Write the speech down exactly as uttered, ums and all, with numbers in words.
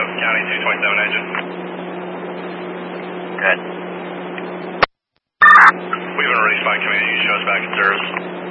County two twenty-seven engine. Good. We've been released by community. Show us back in service.